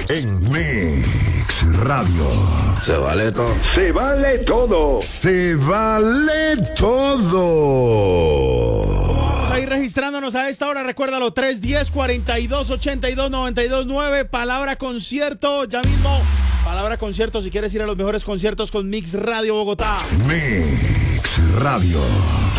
en Mix Radio. Se vale todo. Se vale todo. Se vale todo. Ahí registrándonos a esta hora, recuérdalo, 310-42-82-92-9, palabra concierto, ya mismo, palabra concierto, si quieres ir a los mejores conciertos con Mix Radio Bogotá. Mix Radio.